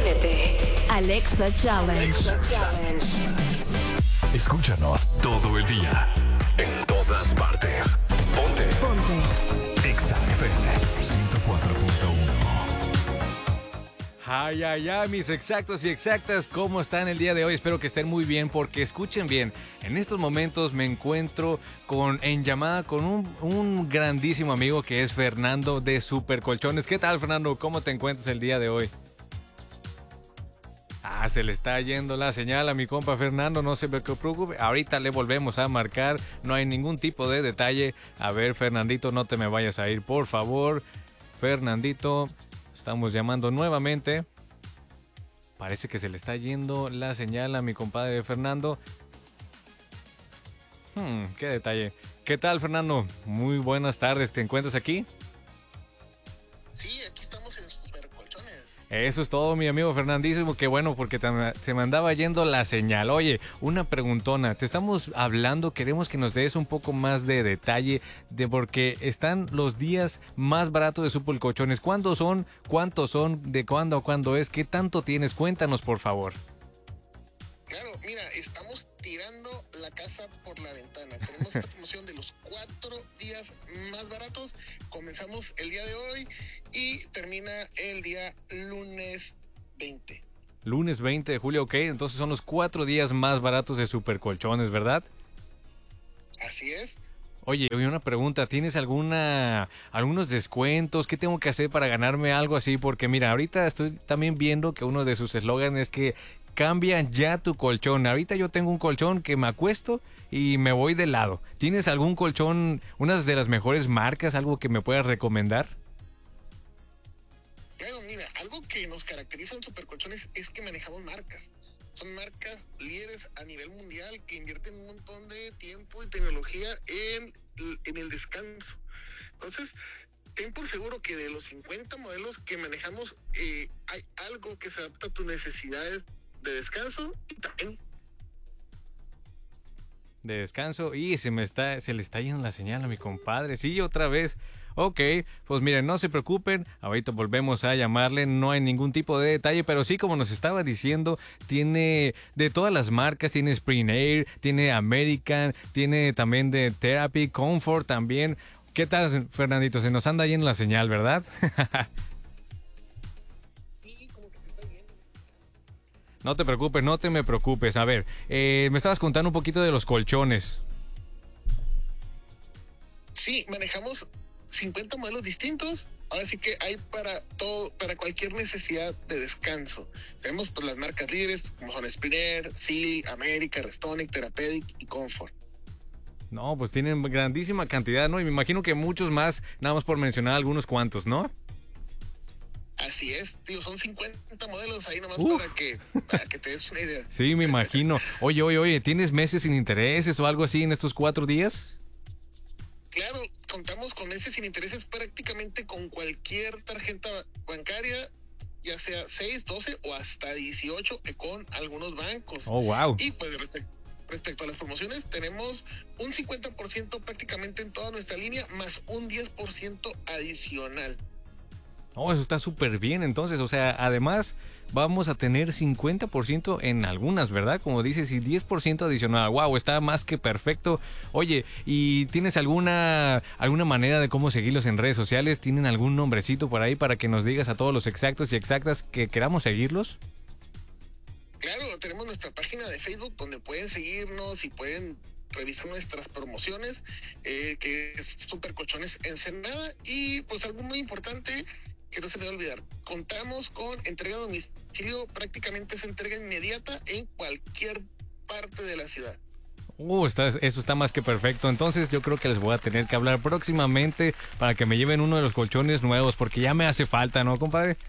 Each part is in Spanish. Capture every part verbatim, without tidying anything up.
Únete. Alexa Challenge. Alexa Challenge. Escúchanos todo el día. En todas partes. Ponte. Ponte. Exa F M ciento cuatro punto uno. Ay, ay, ay, mis exactos y exactas, ¿cómo están el día de hoy? Espero que estén muy bien, porque escuchen bien, en estos momentos me encuentro con, en llamada con un, un grandísimo amigo que es Fernando de Super Colchones. ¿Qué tal, Fernando? ¿Cómo te encuentras el día de hoy? Ah, se le está yendo la señal a mi compa Fernando, no se preocupe, ahorita le volvemos a marcar, no hay ningún tipo de detalle. A ver, Fernandito, no te me vayas a ir, por favor. Fernandito, estamos llamando nuevamente. Parece que se le está yendo la señal a mi compadre Fernando. Hmm, qué detalle. ¿Qué tal, Fernando? Muy buenas tardes, ¿te encuentras aquí? Sí, aquí estamos en Super Colchones. Eso es todo, mi amigo Fernandísimo. Qué bueno, porque te, se me andaba yendo la señal. Oye, una preguntona. Te estamos hablando, queremos que nos des un poco más de detalle de porque están los días más baratos de Super Colchones. ¿Cuándo son? ¿Cuántos son? ¿De cuándo a cuándo es? ¿Qué tanto tienes? Cuéntanos, por favor. Claro, mira, estamos tirando la casa por la ventana. Tenemos esta promoción de los cuatro días más baratos. Comenzamos el día de hoy y termina el día lunes veinte. Lunes veinte de julio, ok. Entonces son los cuatro días más baratos de Super Colchones, ¿verdad? Así es. Oye, una pregunta, ¿tienes alguna algunos descuentos? ¿Qué tengo que hacer para ganarme algo así? Porque mira, ahorita estoy también viendo que uno de sus eslóganes es que cambia ya tu colchón. Ahorita yo tengo un colchón que me acuesto y me voy de lado. ¿Tienes algún colchón, unas de las mejores marcas, algo que me puedas recomendar? Claro, mira, algo que nos caracteriza en Super Colchones es que manejamos marcas. Son marcas líderes a nivel mundial que invierten un montón de tiempo y tecnología en, en el descanso. Entonces, ten por seguro que de los cincuenta modelos que manejamos, eh, hay algo que se adapta a tus necesidades de descanso y también de descanso. Y se me está, se le está yendo la señal a mi compadre. Sí, otra vez. Ok, pues miren, no se preocupen, ahorita volvemos a llamarle, no hay ningún tipo de detalle, pero sí, como nos estaba diciendo, tiene de todas las marcas, tiene Spring Air, tiene American, tiene también de Therapy, Comfort también. ¿Qué tal, Fernandito? Se nos anda yendo la señal, ¿verdad? sí, como que se está yendo. No te preocupes, no te me preocupes. A ver, eh, me estabas contando un poquito de los colchones. Sí, manejamos cincuenta modelos distintos. Ahora sí que hay para todo, para cualquier necesidad de descanso. Tenemos pues las marcas líderes como son Sprinter, Sealy, America, Restonic, Therapeutic y Comfort. No, pues tienen grandísima cantidad, ¿no? Y me imagino que muchos más, nada más por mencionar algunos cuantos, ¿no? Así es, tío, son cincuenta modelos ahí nomás Uf. para que para que te des una idea. Sí, me imagino. Oye, oye, oye, ¿tienes meses sin intereses o algo así en estos cuatro días? Claro, contamos con meses sin intereses prácticamente con cualquier tarjeta bancaria, ya sea seis, doce o hasta dieciocho con algunos bancos. Oh, wow. Y pues respecto, respecto a las promociones, tenemos un cincuenta por ciento prácticamente en toda nuestra línea, más un diez por ciento adicional. Oh, eso está súper bien, entonces, o sea, además vamos a tener cincuenta por ciento en algunas, ¿verdad? Como dices, y diez por ciento adicional. Wow, está más que perfecto. Oye, ¿y tienes alguna alguna manera de cómo seguirlos en redes sociales? ¿Tienen algún nombrecito por ahí para que nos digas a todos los exactos y exactas que queramos seguirlos? Claro, tenemos nuestra página de Facebook donde pueden seguirnos y pueden revisar nuestras promociones, eh, que es Super Colchones Ensenada. Y pues algo muy importante que no se me va a olvidar, contamos con entrega a domicilio, prácticamente es entrega inmediata en cualquier parte de la ciudad. Uh, está, eso está más que perfecto. Entonces yo creo que les voy a tener que hablar próximamente para que me lleven uno de los colchones nuevos, porque ya me hace falta, ¿no, compadre?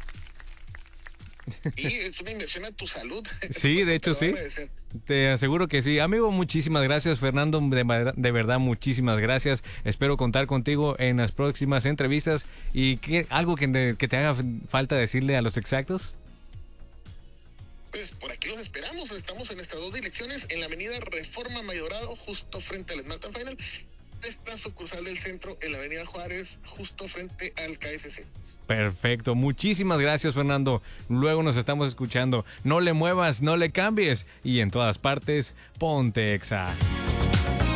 Y es una inversión a tu salud. Sí, de hecho sí. Te aseguro que sí. Amigo, muchísimas gracias, Fernando. De, de verdad, muchísimas gracias. Espero contar contigo en las próximas entrevistas. ¿Y qué, algo que te, que te haga falta decirle a los exactos? Pues por aquí los esperamos. Estamos en nuestras dos direcciones, en la avenida Reforma Mayorado, justo frente al Smart and Final, nuestra sucursal del centro en la avenida Juárez, justo frente al K F C. Perfecto, muchísimas gracias, Fernando. Luego nos estamos escuchando. No le muevas, no le cambies y en todas partes, ponte Exa.